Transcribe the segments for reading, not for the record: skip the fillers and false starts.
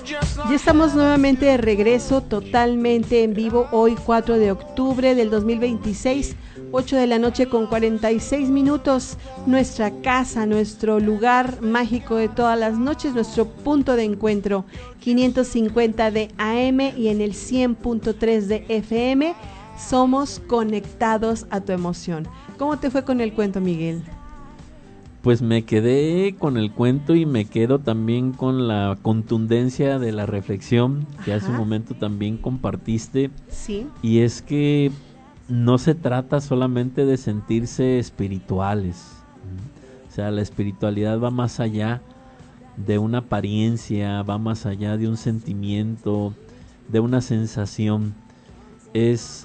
Ya estamos nuevamente de regreso, totalmente en vivo, hoy 4 de octubre del 2026, 8 de la noche con 46 minutos, nuestra casa, nuestro lugar mágico de todas las noches, nuestro punto de encuentro, 550 de AM y en el 100.3 de FM, somos conectados a tu emoción. ¿Cómo te fue con el cuento, Miguel? Pues me quedé con el cuento y me quedo también con la contundencia de la reflexión que hace un momento también compartiste. Sí. Y es que no se trata solamente de sentirse espirituales. O sea, la espiritualidad va más allá de una apariencia, va más allá de un sentimiento, de una sensación. Es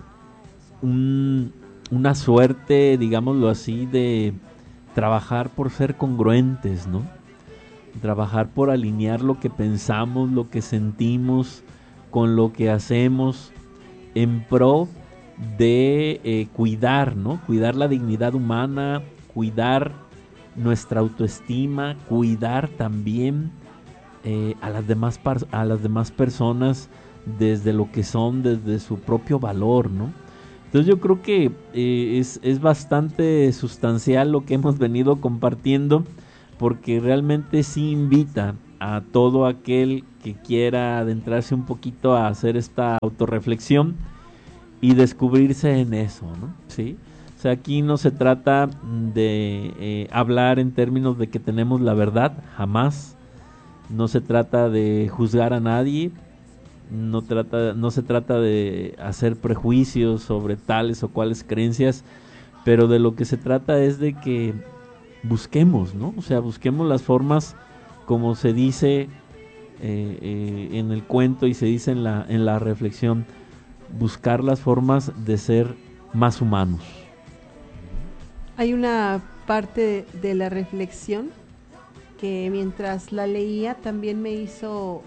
una suerte, digámoslo así, de trabajar por ser congruentes, ¿no? Trabajar por alinear lo que pensamos, lo que sentimos con lo que hacemos en pro de cuidar, ¿no? Cuidar la dignidad humana, cuidar nuestra autoestima, cuidar también a las demás personas desde lo que son, desde su propio valor, ¿no? Entonces yo creo que es bastante sustancial lo que hemos venido compartiendo, porque realmente sí invita a todo aquel que quiera adentrarse un poquito a hacer esta autorreflexión y descubrirse en eso, ¿no? ¿Sí? O sea, aquí no se trata de hablar en términos de que tenemos la verdad, jamás. No se trata de juzgar a nadie. No se trata de hacer prejuicios sobre tales o cuales creencias, pero de lo que se trata es de que busquemos, ¿no? O sea, busquemos las formas, como se dice en el cuento y se dice en la reflexión, buscar las formas de ser más humanos. Hay una parte de la reflexión que mientras la leía también me hizo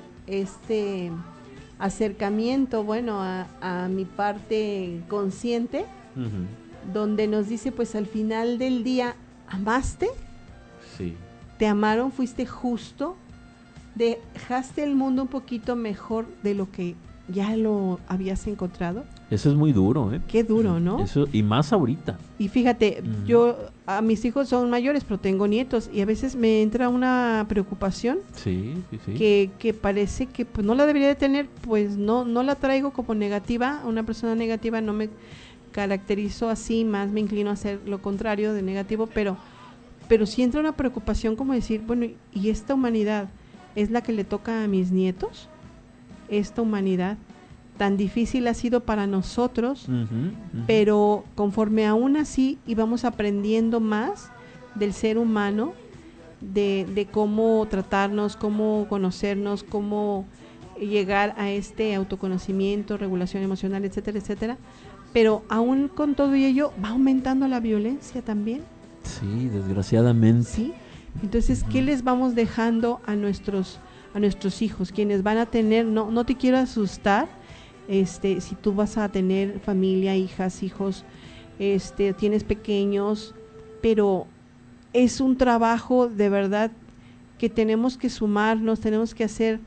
acercamiento, bueno, a mi parte consciente, donde nos dice, pues al final del día, ¿amaste? Sí. ¿Te amaron? ¿Fuiste justo? ¿Dejaste el mundo un poquito mejor de lo que ya lo habías encontrado? Eso es muy duro, ¿eh? Qué duro, ¿no? Eso, y más ahorita. Y fíjate, yo, a mis hijos son mayores, pero tengo nietos, y a veces me entra una preocupación. Sí. Que parece que pues no la debería de tener, pues no la traigo como negativa. Una persona negativa no me caracterizo así, más me inclino a hacer lo contrario de negativo, pero sí entra una preocupación como decir, bueno, ¿y esta humanidad es la que le toca a mis nietos? Esta humanidad tan difícil ha sido para nosotros, pero conforme aún así íbamos aprendiendo más del ser humano, de cómo tratarnos, cómo conocernos, cómo llegar a este autoconocimiento, regulación emocional, etcétera, etcétera, pero aún con todo ello va aumentando la violencia también. Sí, desgraciadamente. Sí, entonces, ¿qué les vamos dejando a nuestros hijos? Quienes van a tener, no te quiero asustar, si tú vas a tener familia, hijas, hijos, tienes pequeños, pero es un trabajo de verdad que tenemos que sumarnos, tenemos que hacer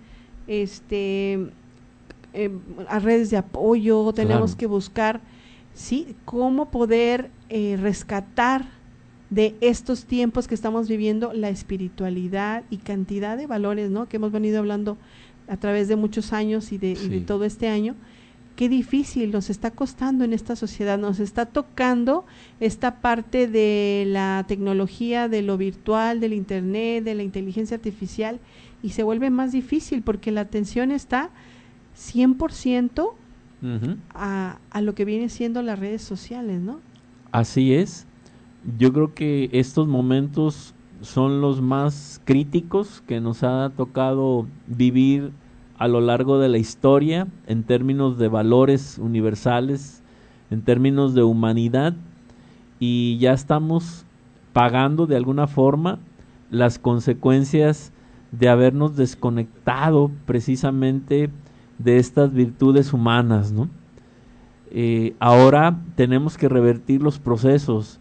a redes de apoyo, tenemos que buscar, sí, cómo poder rescatar de estos tiempos que estamos viviendo la espiritualidad y cantidad de valores, ¿no? Que hemos venido hablando a través de muchos años y de todo este año. Qué difícil nos está costando en esta sociedad, nos está tocando esta parte de la tecnología, de lo virtual, del internet, de la inteligencia artificial, y se vuelve más difícil porque la atención está 100% a lo que viene siendo las redes sociales, ¿no? Así es. Yo creo que estos momentos son los más críticos que nos ha tocado vivir a lo largo de la historia, en términos de valores universales, en términos de humanidad, y ya estamos pagando de alguna forma las consecuencias de habernos desconectado precisamente de estas virtudes humanas, ¿no? Ahora tenemos que revertir los procesos.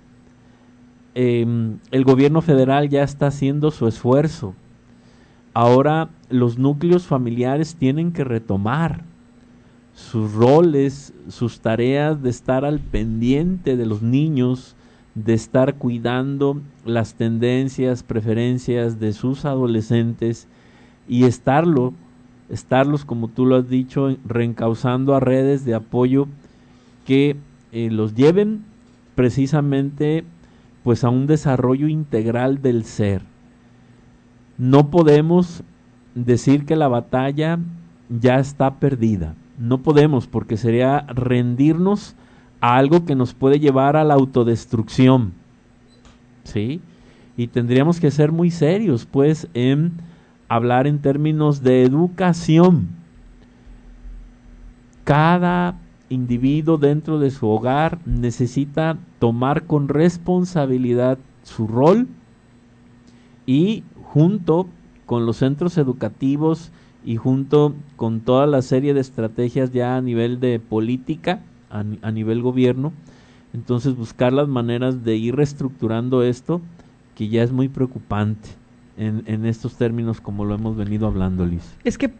El gobierno federal ya está haciendo su esfuerzo. Ahora los núcleos familiares tienen que retomar sus roles, sus tareas de estar al pendiente de los niños, de estar cuidando las tendencias, preferencias de sus adolescentes y estarlos, como tú lo has dicho, reencauzando a redes de apoyo que los lleven precisamente pues a un desarrollo integral del ser. No podemos decir que la batalla ya está perdida. No podemos, porque sería rendirnos a algo que nos puede llevar a la autodestrucción, ¿sí? Y tendríamos que ser muy serios, pues, en hablar en términos de educación. Cada individuo dentro de su hogar necesita tomar con responsabilidad su rol y junto con los centros educativos y junto con toda la serie de estrategias ya a nivel de política, a nivel gobierno, entonces buscar las maneras de ir reestructurando esto, que ya es muy preocupante en estos términos como lo hemos venido hablando, Liz. Es que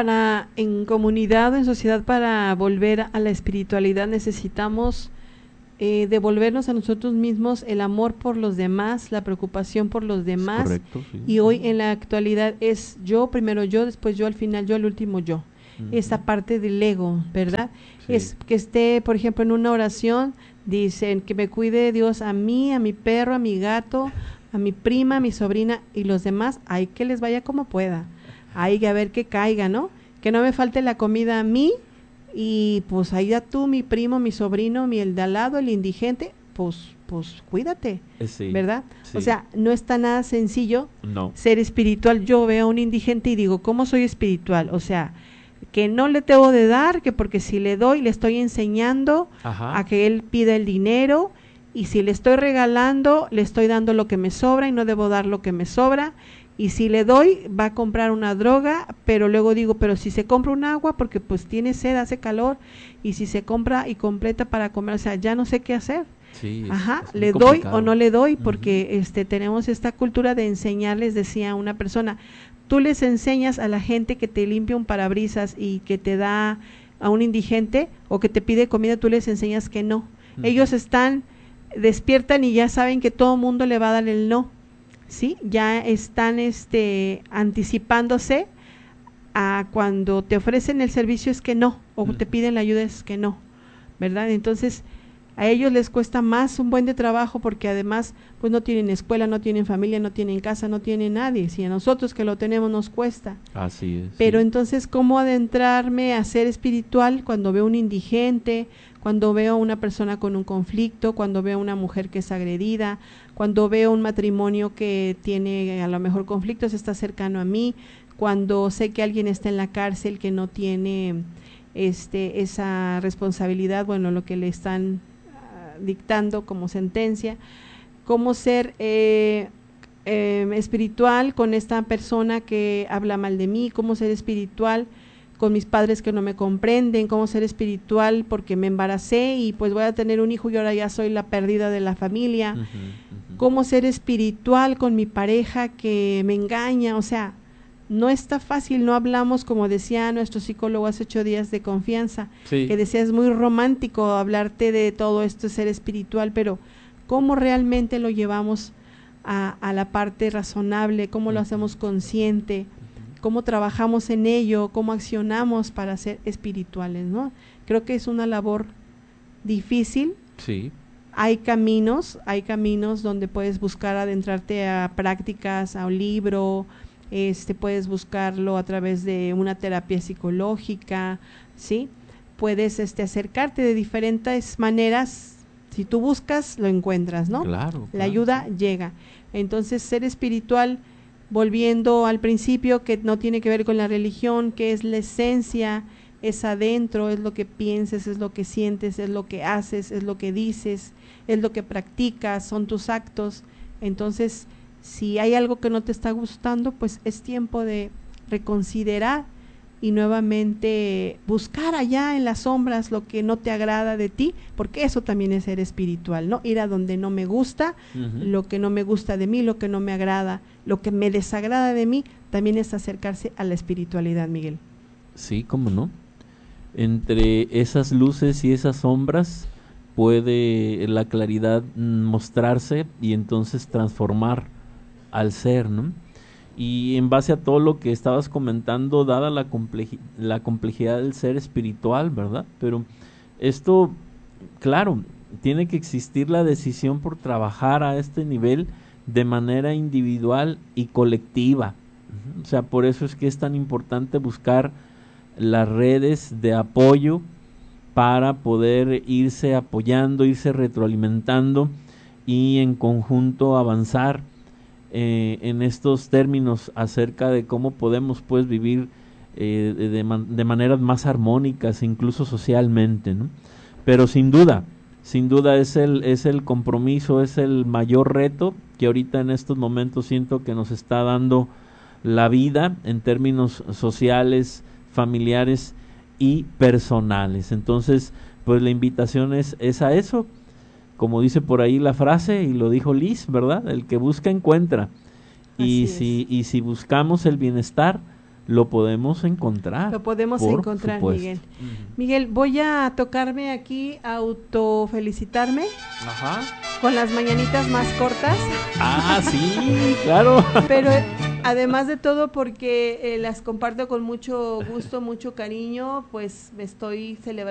en comunidad, en sociedad, para volver a la espiritualidad necesitamos devolvernos a nosotros mismos el amor por los demás, la preocupación por los demás. Correcto, sí. Y hoy en la actualidad es yo, primero yo, después yo, al final yo, al último yo. Esa parte del ego, ¿verdad? Sí. Es que esté, por ejemplo, en una oración, dicen que me cuide Dios a mí, a mi perro, a mi gato, a mi prima, a mi sobrina y los demás, hay que les vaya como pueda. Hay que ver que caiga, ¿no? Que no me falte la comida a mí y pues ahí ya tú, mi primo, mi sobrino, el de al lado, el indigente, pues cuídate, sí, ¿verdad? Sí. O sea, no está nada sencillo ser espiritual. Yo veo a un indigente y digo, ¿cómo soy espiritual? O sea, que no le debo de dar, que porque si le doy, le estoy enseñando a que él pida el dinero, y si le estoy regalando, le estoy dando lo que me sobra y no debo dar lo que me sobra, y si le doy, va a comprar una droga, pero luego digo, pero si se compra un agua, porque pues tiene sed, hace calor, y si se compra y completa para comer, o sea, ya no sé qué hacer. Sí, ¿le doy o no le doy? Porque tenemos esta cultura de enseñarles, decía una persona, tú les enseñas a la gente que te limpia un parabrisas y que te da a un indigente o que te pide comida, tú les enseñas que no. Ellos despiertan y ya saben que todo mundo le va a dar el no, ¿sí? Ya están anticipándose a cuando te ofrecen el servicio es que no, o te piden la ayuda es que no, ¿verdad? Entonces, a ellos les cuesta más un buen de trabajo porque además pues no tienen escuela, no tienen familia, no tienen casa, no tienen nadie. Si a nosotros que lo tenemos nos cuesta. Así es. Pero sí. Entonces, ¿cómo adentrarme a ser espiritual cuando veo un indigente, cuando veo a una persona con un conflicto, cuando veo a una mujer que es agredida, cuando veo un matrimonio que tiene a lo mejor conflictos, está cercano a mí, cuando sé que alguien está en la cárcel que no tiene esa responsabilidad, bueno, lo que le están dictando como sentencia, cómo ser espiritual con esta persona que habla mal de mí, cómo ser espiritual con mis padres que no me comprenden, cómo ser espiritual porque me embaracé y pues voy a tener un hijo y ahora ya soy la perdida de la familia, cómo ser espiritual con mi pareja que me engaña, o sea, no está fácil, no hablamos, como decía nuestro psicólogo hace 8 días, de confianza, sí, que decía, es muy romántico hablarte de todo esto, ser espiritual, pero ¿cómo realmente lo llevamos a la parte razonable? ¿Cómo lo hacemos consciente? ¿Cómo trabajamos en ello? ¿Cómo accionamos para ser espirituales, ¿no? Creo que es una labor difícil. Sí. Hay caminos donde puedes buscar adentrarte a prácticas, a un libro, puedes buscarlo a través de una terapia psicológica, ¿sí? Puedes acercarte de diferentes maneras, si tú buscas lo encuentras, ¿no? Claro. La ayuda llega. Entonces, ser espiritual, volviendo al principio, que no tiene que ver con la religión, que es la esencia, es adentro, es lo que piensas, es lo que sientes, es lo que haces, es lo que dices, es lo que practicas, son tus actos. Entonces, si hay algo que no te está gustando, pues es tiempo de reconsiderar y nuevamente buscar allá en las sombras lo que no te agrada de ti, porque eso también es ser espiritual, ¿no? Ir a donde no me gusta, lo que no me gusta de mí, lo que no me agrada, lo que me desagrada de mí, también es acercarse a la espiritualidad, Miguel. Sí, cómo no. Entre esas luces y esas sombras puede la claridad mostrarse y entonces transformar al ser, ¿no? Y en base a todo lo que estabas comentando, dada la complejidad del ser espiritual, ¿verdad? Pero esto, claro, tiene que existir la decisión por trabajar a este nivel de manera individual y colectiva. O sea, por eso es que es tan importante buscar las redes de apoyo para poder irse apoyando, irse retroalimentando y en conjunto avanzar en estos términos acerca de cómo podemos pues vivir de maneras más armónicas, incluso socialmente, ¿no? Pero sin duda es el compromiso, es el mayor reto que ahorita en estos momentos siento que nos está dando la vida en términos sociales, familiares y personales. Entonces, pues la invitación es a eso, como dice por ahí la frase, y lo dijo Liz, ¿verdad? El que busca encuentra. Y si buscamos el bienestar, lo podemos encontrar. Lo podemos encontrar, supuesto. Miguel. Miguel, voy a tocarme aquí, autofelicitarme. Ajá. Con las mañanitas más cortas. Ah, sí, claro. Pero además de todo, porque las comparto con mucho gusto, mucho cariño, pues me estoy celebrando